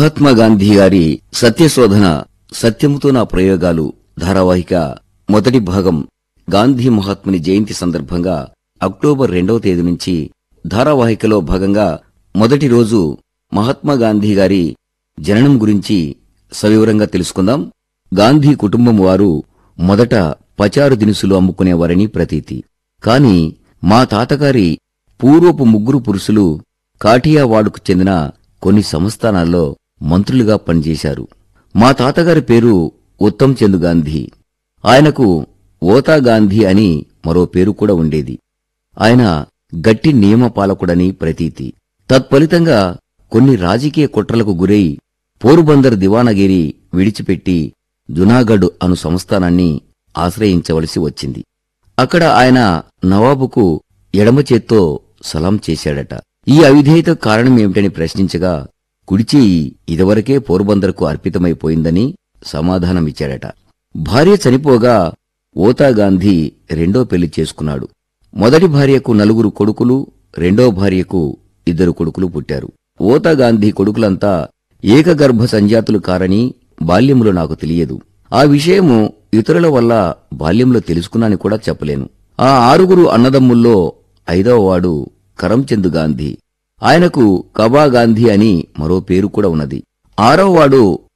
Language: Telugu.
మహాత్మా గాంధీ గారి సత్యశోధన సత్యముతో నా ప్రయోగాలు ధారావాహిక మొదటి భాగం గాంధీ మహాత్ముని జయంతి సందర్భంగా అక్టోబర్ 2వ తేదీ నుంచి ధారావాహికలో భాగంగా మొదటి రోజు మహాత్మా గాంధీ గారి జననం గురించి సవివరంగా తెలుసుకుందాం. గాంధీ కుటుంబం వారు మొదట పచారు దినుసులు అమ్ముకునేవారని ప్రతీతి. కాని మా తాతగారి పూర్వపు ముగ్గురు పురుషులు కాఠియావాడుకు చెందిన కొన్ని సంస్థానాల్లో మంత్రులుగా పనిచేశారు. మా తాతగారి పేరు ఉత్తమ్ చంద్ గాంధీ. ఆయనకు ఓతా గాంధీ అని మరో పేరు కూడా ఉండేది. ఆయన గట్టి నియమపాలకుడని ప్రతీతి. తత్ఫలితంగా కొన్ని రాజకీయ కుట్రలకు గురై పోరుబందర్ దివానగిరి విడిచిపెట్టి జునాగఢ్ అను సంస్థానాన్ని ఆశ్రయించవలసి వచ్చింది. అక్కడ ఆయన నవాబుకు ఎడమచేత్తో సలాం చేశాడట. ఈ అవిధేయత కారణమేమిటని ప్రశ్నించగా కుడిచేయి ఇదివరకే పోర్బందర్కు అర్పితమైపోయిందని సమాధానమిచ్చాడట. భార్య చనిపోగా ఓతా గాంధీ రెండో పెళ్లి చేసుకున్నాడు. మొదటి భార్యకు 4 కొడుకులు, రెండో భార్యకు 2 కొడుకులు పుట్టారు. ఓతా గాంధీ కొడుకులంతా ఏకగర్భ సంజాతులు కారని బాల్యంలో నాకు తెలియదు. ఆ విషయము ఇతరుల వల్ల బాల్యంలో తెలుసుకున్నాని కూడా చెప్పలేను. ఆ 6 అన్నదమ్ముల్లో 5వ వాడు కరంచంద్ గాంధీ. ఆయనకు కబా గాంధీ అని మరో పేరు కూడా ఉన్నది. 6వ వాడు